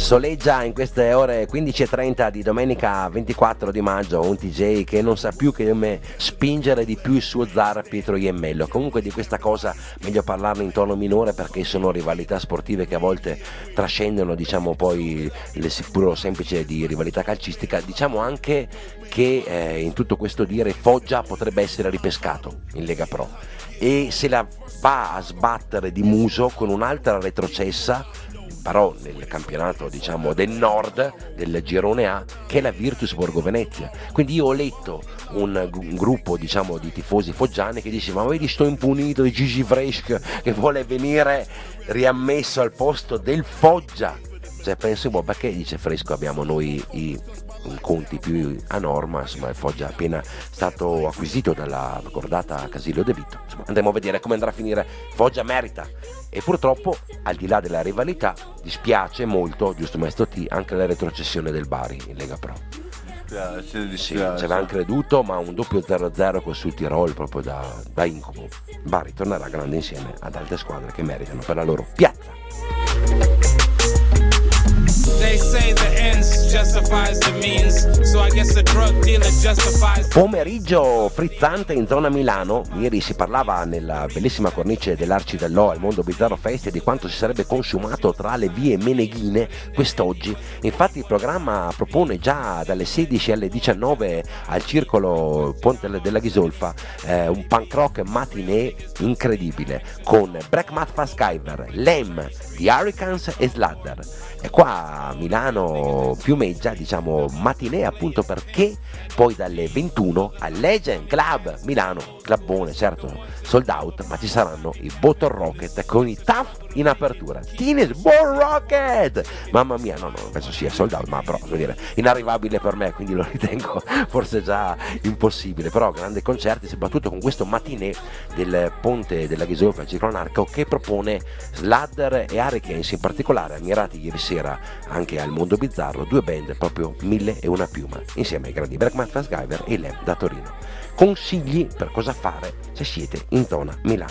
Soleggia in queste ore 15:30 di domenica 24 di maggio un TJ che non sa più che me spingere di più il suo zar Pietro Iemmello. Comunque di questa cosa meglio parlarne in tono minore, perché sono rivalità sportive che a volte trascendono, diciamo, poi il puro semplice di rivalità calcistica. Diciamo anche che in tutto questo dire Foggia potrebbe essere ripescato in Lega Pro e se la va a sbattere di muso con un'altra retrocessa, però nel campionato, diciamo, del nord del girone A, che è la Virtus Borgo Venezia. Quindi io ho letto un gruppo, diciamo, di tifosi foggiani che dice: ma vedi sto impunito di Gigi Fresch che vuole venire riammesso al posto del Foggia. Cioè penso, boh, perché dice Fresco abbiamo noi i conti più a norma, insomma il Foggia è appena stato acquisito dalla ricordata Casilio De Vito. Insomma, andremo a vedere come andrà a finire. Foggia merita, e purtroppo al di là della rivalità dispiace molto, giusto Maestro T, anche la retrocessione del Bari in Lega Pro. Dispiace. Sì, ci avevamo creduto, ma un doppio 0-0 con sul Tirol proprio da incubo. Bari tornerà grande insieme ad altre squadre che meritano per la loro piazza. Pomeriggio frizzante in zona Milano. Ieri si parlava nella bellissima cornice dell'Arci dell'O al Mondo Bizzarro Festival di quanto si sarebbe consumato tra le vie meneghine quest'oggi. Infatti il programma propone già dalle 16 alle 19 al circolo Ponte della Ghisolfa un punk rock matinee incredibile con Black Math Skyver, Lem, The Hurricanes e Sladder. E qua a Milano piumeggia, diciamo, matinee, appunto perché poi dalle 21 al Legend Club Milano, clubbone certo sold out, ma ci saranno i Bottle Rocket con i Tough in apertura. Teenage Bottle Rocket, mamma mia, no, penso sia sold out, ma però devo dire inarrivabile per me, quindi lo ritengo forse già impossibile. Però grandi concerti, soprattutto con questo matinee del Ponte della Ghisolfa al Circolo Narco, che propone Sladder e Hurricanes, in particolare ammirati ieri sera anche al Mondo Bizzarro, due band proprio 1001 piuma, insieme ai grandi Black Math Skyver e Lem da Torino. Consigli per cosa fare se siete in zona Milano.